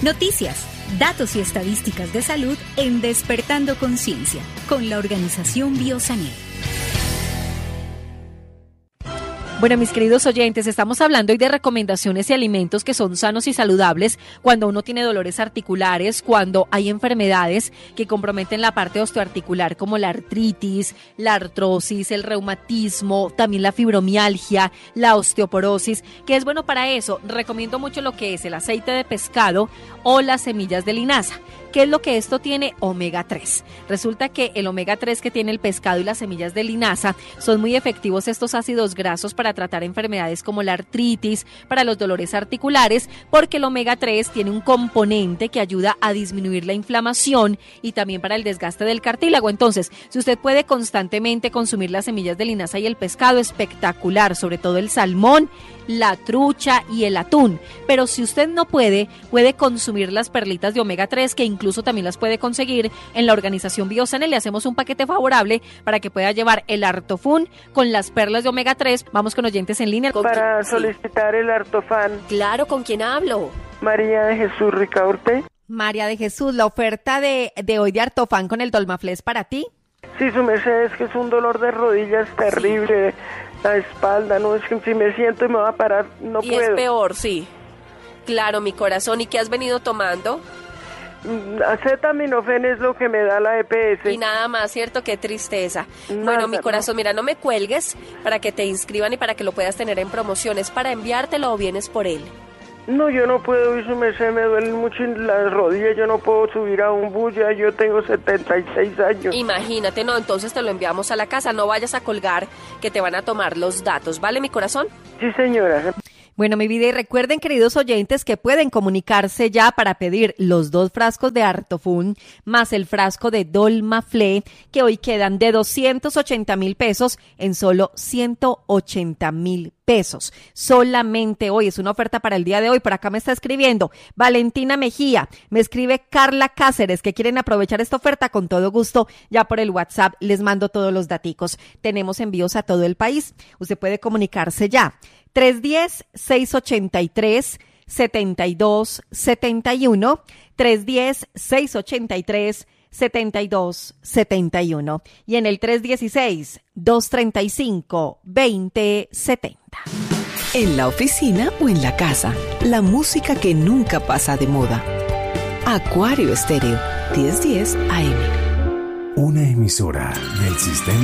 Noticias, datos y estadísticas de salud en Despertando Conciencia, con la organización Biosanel. Bueno, mis queridos oyentes, estamos hablando hoy de recomendaciones y alimentos que son sanos y saludables cuando uno tiene dolores articulares, cuando hay enfermedades que comprometen la parte osteoarticular como la artritis, la artrosis, el reumatismo, también la fibromialgia, la osteoporosis. ¿Qué es bueno para eso? Recomiendo mucho lo que es el aceite de pescado o las semillas de linaza. ¿Qué es lo que esto tiene? Omega 3. Resulta que el omega 3 que tiene el pescado y las semillas de linaza son muy efectivos estos ácidos grasos para tratar enfermedades como la artritis, para los dolores articulares, porque el omega 3 tiene un componente que ayuda a disminuir la inflamación y también para el desgaste del cartílago. Entonces, si usted puede constantemente consumir las semillas de linaza y el pescado, espectacular, sobre todo el salmón, la trucha y el atún. Pero si usted no puede consumir las perlitas de omega 3, que incluso también las puede conseguir en la organización Biosanel. Le hacemos un paquete favorable para que pueda llevar el Artofun con las perlas de omega 3. Vamos con oyentes en línea. Para solicitar el Artofan. Claro, ¿con quién hablo? María de Jesús Ricaurte. María de Jesús, la oferta de hoy de Artofan con el Dolmaflex para ti. Sí, su merced, es que es un dolor de rodillas terrible, la espalda, no, es que si me siento y me va a parar, no y puedo. Y es peor, sí. Claro, mi corazón. ¿Y qué has venido tomando? Acetaminofén es lo que me da la EPS. Y nada más, ¿cierto? Qué tristeza. Nada, bueno, mi corazón, mira, no me cuelgues para que te inscriban y para que lo puedas tener en promociones. ¿Para enviártelo o vienes por él? No, yo no puedo ir, su merced, me duelen mucho las rodillas, yo no puedo subir a un bus, ya yo tengo 76 años. Imagínate, no, entonces te lo enviamos a la casa, no vayas a colgar que te van a tomar los datos, ¿vale, mi corazón? Sí, señora. Bueno, mi vida, y recuerden, queridos oyentes, que pueden comunicarse ya para pedir los 2 frascos de Artofun más el frasco de Dolmafle, que hoy quedan de 280,000 pesos en solo 180,000 pesos. Solamente hoy, es una oferta para el día de hoy. Por acá me está escribiendo Valentina Mejía, me escribe Carla Cáceres, que quieren aprovechar esta oferta. Con todo gusto, ya por el WhatsApp les mando todos los daticos. Tenemos envíos a todo el país. Usted puede comunicarse ya. 310-683-7271, 310-683-7271 y en el 316-235-2070. En la oficina o en la casa, la música que nunca pasa de moda. Acuario Estéreo, 1010 AM. Una emisora del Sistema